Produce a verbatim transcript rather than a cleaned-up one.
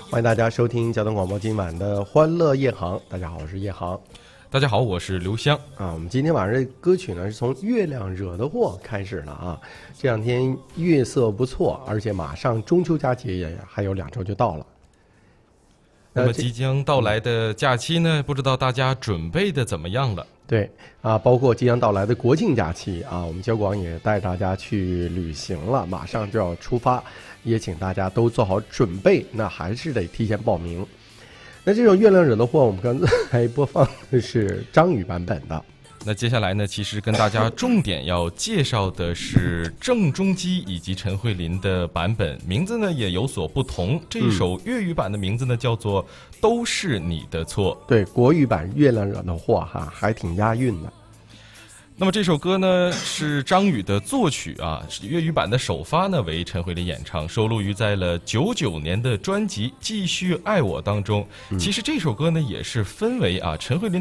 欢迎大家收听交通广播今晚的欢乐夜航。大家好，我是夜航。 大家好，我是刘湘啊。我们今天晚上这歌曲呢，是从月亮惹的祸开始了啊。这两天月色不错，而且马上中秋佳节也还有两周就到了。 那么即将到来的假期呢，不知道大家准备的怎么样了？ 对啊，包括即将到来的国庆假期啊，我们交广也带大家去旅行了，马上就要出发，也请大家都做好准备，那还是得提前报名。那这首《月亮惹的祸》，我们刚才播放的是张宇版本的。 那接下来呢，其实跟大家重点要介绍的是郑中基以及陈慧琳的版本，名字呢也有所不同。这一首粤语版的名字呢叫做《都是你的错》。 对，国语版《月亮惹的祸》哈，还挺押韵的。 那么这首歌呢是张宇的作曲啊，粤语版的首发呢为陈慧琳演唱，收录于在了九九年的专辑《继续爱我》当中。其实这首歌呢也是分为啊陈慧琳